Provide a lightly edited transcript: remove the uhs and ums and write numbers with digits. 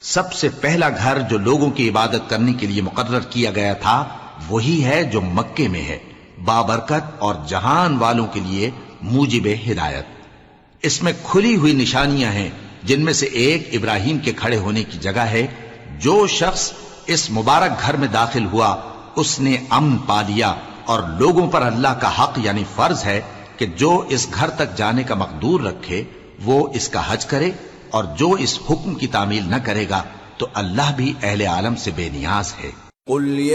सबसे पहला घर जो लोगों की इबादत करने के लिए मुकर्रर किया गया था वही है जो मक्के में है, बाबरकत और जहान वालों के लिए मूजिबे हिदायत। इसमें खुली हुई निशानियां हैं, जिनमें से एक इब्राहिम के खड़े होने की जगह है। जो शख्स इस मुबारक घर में दाखिल हुआ उसने अमन पा लिया, और लोगों पर अल्लाह का हक यानी फर्ज है कि जो इस घर तक जाने का मकदूर रखे वो इसका हज करे, और जो इस हुक्म की तामील न करेगा तो अल्लाह भी अहले आलम से बेनियाज है।